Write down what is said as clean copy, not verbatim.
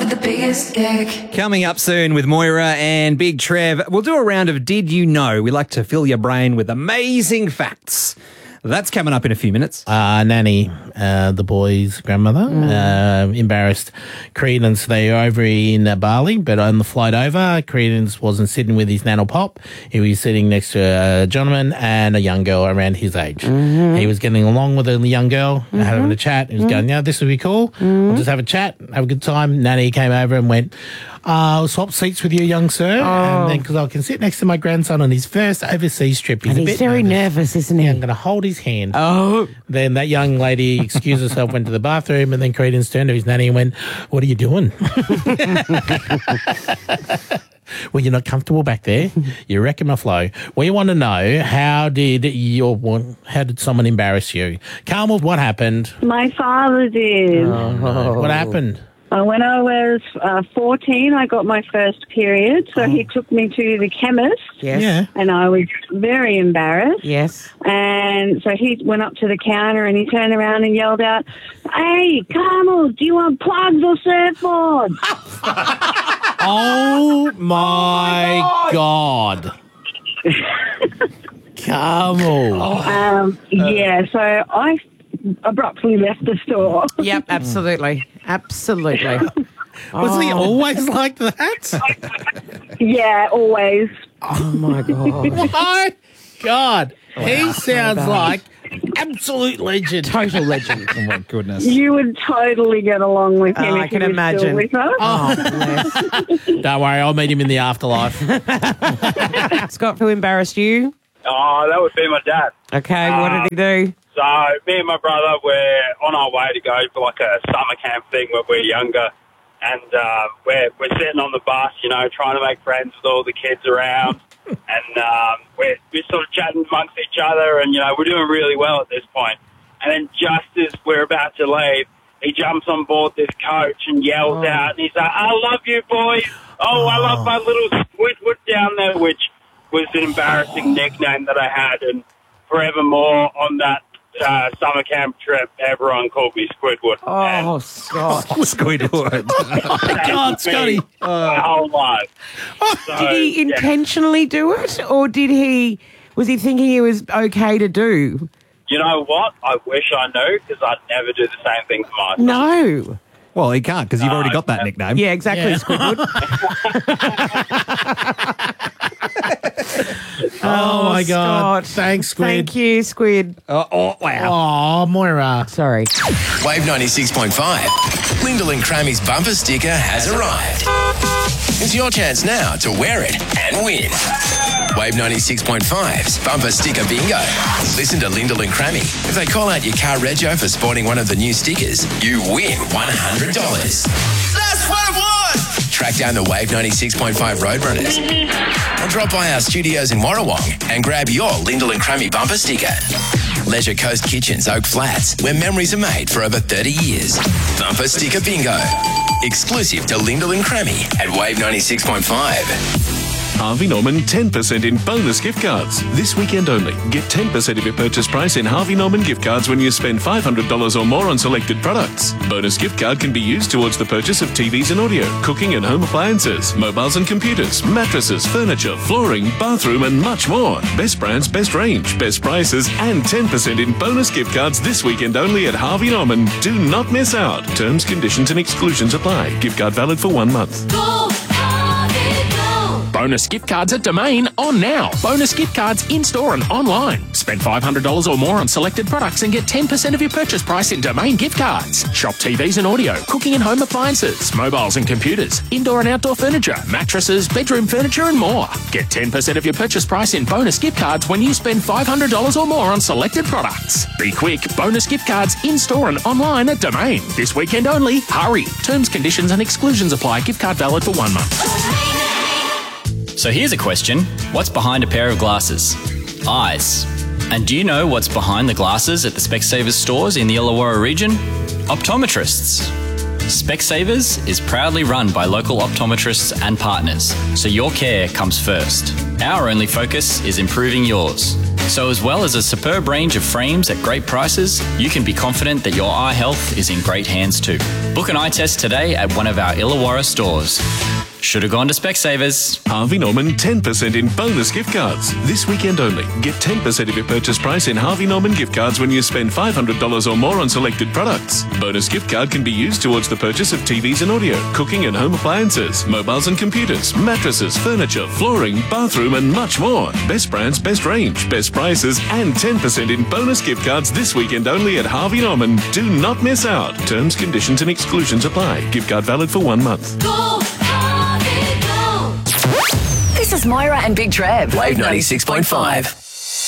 with the biggest dick. Coming up soon with Moira and Big Trev, we'll do a round of Did You Know? We like to fill your brain with amazing facts. That's coming up in a few minutes. Nanny, the boy's grandmother, embarrassed Credence. They were over in Bali, but on the flight over, Credence wasn't sitting with his nan or pop. He was sitting next to a gentleman and a young girl around his age. He was getting along with the young girl, having a chat. He was going, yeah, this would be cool. We'll just have a chat, have a good time. Nanny came over and went, I'll swap seats with you, young sir. And then, because I can sit next to my grandson on his first overseas trip. He's And a he's bit very nervous, isn't he? Yeah, I'm going to hold his hand. Oh. Then that young lady excused herself, went to the bathroom, and then Credence turned to his nanny and went, what are you doing? Well, you're not comfortable back there. You're wrecking my flow. We want to know, how did someone embarrass you? Carmel, what happened? My father did. What happened? When I was 14, I got my first period, so he took me to the chemist. Yes. Yeah. And I was very embarrassed. Yes. And so he went up to the counter and he turned around and yelled out, "Hey, Carmel, do you want plugs or surfboards?" Oh, my God. Carmel. Yeah, so I abruptly left the store. Yep, absolutely. Absolutely. Was he always like that? Yeah, always. Oh, my God. My God. He sounds like absolute legend. Total legend. Oh, my goodness. You would totally get along with him I if can he was imagine. still with us. Oh, bless. Don't worry, I'll meet him in the afterlife. Scott, who embarrassed you? Oh, that would be my dad. Okay, what did he do? So me and my brother, we're on our way to go for like a summer camp thing when we're younger. And we're sitting on the bus, you know, trying to make friends with all the kids around. And we're sort of chatting amongst each other and, you know, we're doing really well at this point. And then just as we're about to leave, he jumps on board this coach and yells out. And he's like, "I love you, boys. Oh, I love my little Squidward down there," which was an embarrassing nickname that I had. And forevermore on that summer camp trip, everyone called me Squidward. Oh, Scott. Squidward. Oh, my God, Scotty. My whole life. So, Did he intentionally do it, or was he thinking it was okay to do? You know what? I wish I knew, because I'd never do the same thing to myself. No. Well, he can't, because you've already got that nickname. Yeah, exactly, Yeah. Squidward. Oh, my God. Scott. Thanks, Squid. Thank you, Squid. Oh, wow. Oh, Moira. Sorry. Wave 96.5. Lyndall and Crammy's bumper sticker has arrived. It's your chance now to wear it and win. Wave 96.5's bumper sticker bingo. Listen to Lyndall and Crammy. If they call out your car rego for sporting one of the new stickers, you win $100. That's what I want! Track down the Wave 96.5 Roadrunners. Or drop by our studios in Warrawong and grab your Lyndall and Crammy bumper sticker. Leisure Coast Kitchens, Oak Flats, where memories are made for over 30 years. Bumper sticker bingo. Exclusive to Lyndall and Crammy at Wave 96.5. Harvey Norman 10% in bonus gift cards. This weekend only. Get 10% of your purchase price in Harvey Norman gift cards when you spend $500 or more on selected products. Bonus gift card can be used towards the purchase of TVs and audio, cooking and home appliances, mobiles and computers, mattresses, furniture, flooring, bathroom and much more. Best brands, best range, best prices and 10% in bonus gift cards this weekend only at Harvey Norman. Do not miss out. Terms, conditions and exclusions apply. Gift card valid for 1 month. Bonus gift cards at Domain on now. Bonus gift cards in-store and online. Spend $500 or more on selected products and get 10% of your purchase price in Domain gift cards. Shop TVs and audio, cooking and home appliances, mobiles and computers, indoor and outdoor furniture, mattresses, bedroom furniture and more. Get 10% of your purchase price in bonus gift cards when you spend $500 or more on selected products. Be quick. Bonus gift cards in-store and online at Domain. This weekend only. Hurry. Terms, conditions and exclusions apply. Gift card valid for 1 month. So here's a question. What's behind a pair of glasses? Eyes. And do you know what's behind the glasses at the Specsavers stores in the Illawarra region? Optometrists. Specsavers is proudly run by local optometrists and partners, so your care comes first. Our only focus is improving yours. So as well as a superb range of frames at great prices, you can be confident that your eye health is in great hands too. Book an eye test today at one of our Illawarra stores. Should have gone to Specsavers. Harvey Norman 10% in bonus gift cards. This weekend only. Get 10% of your purchase price in Harvey Norman gift cards when you spend $500 or more on selected products. Bonus gift card can be used towards the purchase of TVs and audio, cooking and home appliances, mobiles and computers, mattresses, furniture, flooring, bathroom and much more. Best brands, best range, best prices and 10% in bonus gift cards this weekend only at Harvey Norman. Do not miss out. Terms, conditions and exclusions apply. Gift card valid for 1 month. This is Moira and Big Trev. Wave 96.5.